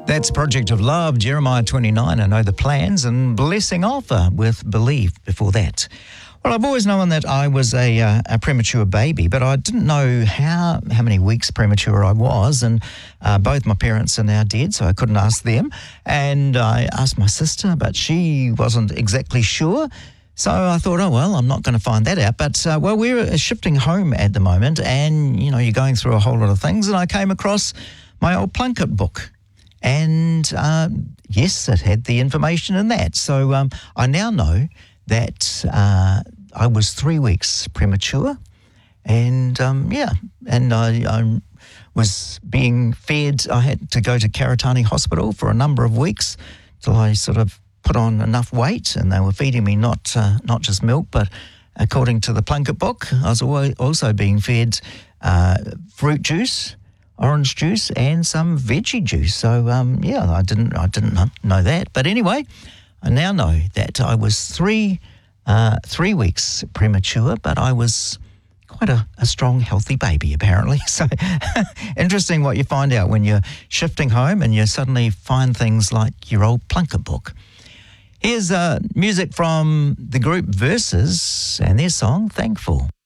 That's Project of Love, Jeremiah 29, I Know the Plans, and Blessing Alpha with Believe before that. Well, I've always known that I was a premature baby, but I didn't know how many weeks premature I was, and both my parents are now dead, so I couldn't ask them. And I asked my sister, but she wasn't exactly sure. So I thought, oh, well, I'm not going to find that out. But, we're shifting home at the moment, and, you know, you're going through a whole lot of things, and I came across my old Plunkett book. And, yes, it had the information in that. So I now know that I was 3 weeks premature. And, and I was being fed. I had to go to Karitani Hospital for a number of weeks till I sort of put on enough weight. And they were feeding me not just milk, but according to the Plunkett book, I was also being fed fruit juice, orange juice, and some veggie juice. So, I didn't know that. But anyway, I now know that I was 3 weeks premature, but I was quite a strong, healthy baby, apparently. So interesting what you find out when you're shifting home and you suddenly find things like your old Plunkett book. Here's music from the group Versus and their song, Thankful.